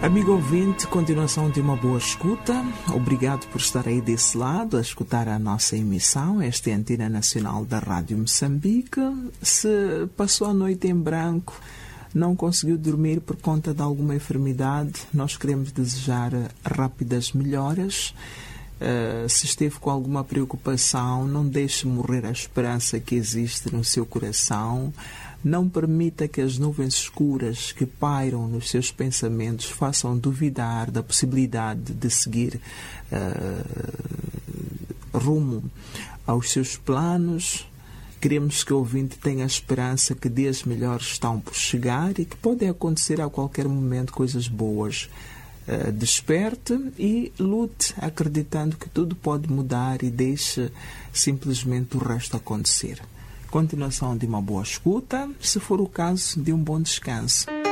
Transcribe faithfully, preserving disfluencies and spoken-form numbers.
Amigo ouvinte, continuação de uma boa escuta. Obrigado por estar aí desse lado a escutar a nossa emissão. Esta é a Antena Nacional da Rádio Moçambique. Se passou a noite em branco, não conseguiu dormir por conta de alguma enfermidade, nós queremos desejar rápidas melhoras. Uh, se esteve com alguma preocupação, não deixe morrer a esperança que existe no seu coração. Não permita que as nuvens escuras que pairam nos seus pensamentos façam duvidar da possibilidade de seguir uh, rumo aos seus planos. Queremos que o ouvinte tenha a esperança que dias melhores estão por chegar e que podem acontecer a qualquer momento coisas boas. Uh, desperte e lute acreditando que tudo pode mudar e deixe simplesmente o resto acontecer. Continuação de uma boa escuta, se for o caso, de um bom descanso.